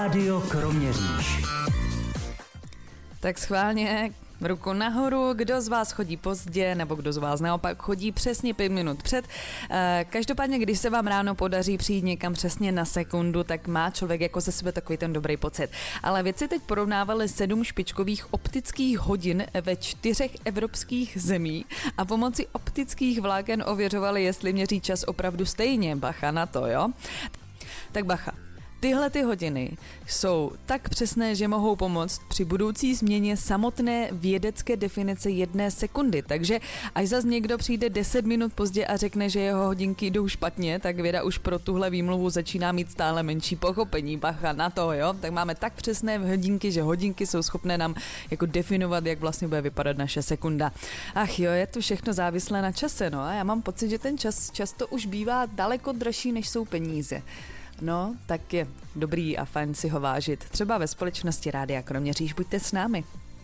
Rádio Kroměříž. Tak schválně ruku nahoru, kdo z vás chodí pozdě, nebo kdo z vás naopak chodí přesně 5 minut před. Každopádně, když se vám ráno podaří přijít někam přesně na sekundu, tak má člověk jako ze sebe takový ten dobrý pocit. Ale vědci teď porovnávali 7 špičkových optických hodin ve 4 evropských zemí a pomocí optických vláken ověřovali, jestli měří čas opravdu stejně. Bacha na to, jo? Tak bacha. Tyhle ty hodiny jsou tak přesné, že mohou pomoct při budoucí změně samotné vědecké definice 1 sekundy. Takže až zas někdo přijde 10 minut pozdě a řekne, že jeho hodinky jdou špatně, tak věda už pro tuhle výmluvu začíná mít stále menší pochopení. Bacha na to, jo? Tak máme tak přesné hodinky, že hodinky jsou schopné nám jako definovat, jak vlastně bude vypadat naše sekunda. Ach jo, je to všechno závislé na čase, no a já mám pocit, že ten čas často už bývá daleko dražší, než jsou peníze. No, tak je dobrý a fajn si ho vážit. Třeba ve společnosti Rádia Kroměříž, buďte s námi.